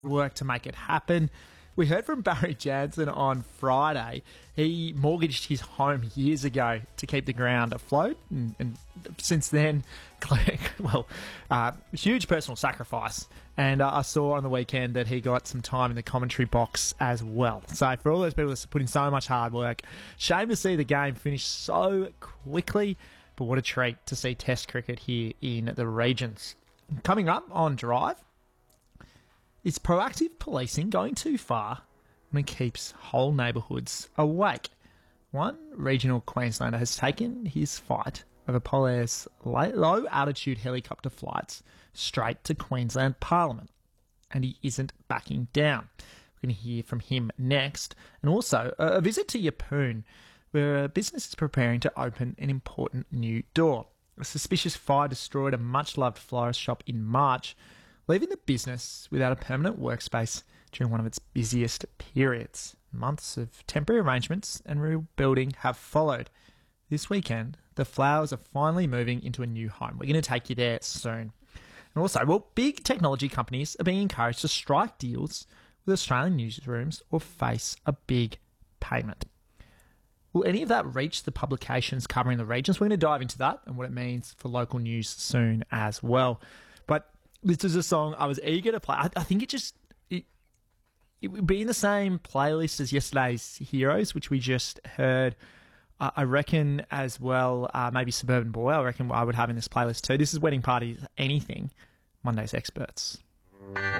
work to make it happen. We heard from Barry Jansen on Friday. He mortgaged his home years ago to keep the ground afloat, and since then, huge personal sacrifice. And I saw on the weekend that he got some time in the commentary box as well. So for all those people that put in so much hard work, shame to see the game finish so quickly, but what a treat to see Test cricket here in the regions. Coming up on Drive, is proactive policing going too far when it keeps whole neighbourhoods awake? One regional Queenslander has taken his fight over Polaire's low-altitude helicopter flights straight to Queensland Parliament, and he isn't backing down. We're going to hear from him next. And also, a visit to Yeppoon, where a business is preparing to open an important new door. A suspicious fire destroyed a much-loved florist shop in March, leaving the business without a permanent workspace during one of its busiest periods. Months of temporary arrangements and rebuilding have followed. This weekend, the flowers are finally moving into a new home. We're going to take you there soon. And also, big technology companies are being encouraged to strike deals with Australian newsrooms or face a big payment. Will any of that reach the publications covering the regions? We're going to dive into that and what it means for local news soon as well. But this is a song I was eager to play. I think it would be in the same playlist as yesterday's Heroes, which we just heard. I reckon as well, maybe Suburban Boy, I reckon I would have in this playlist too. This is Wedding Party Anything, Monday's Experts.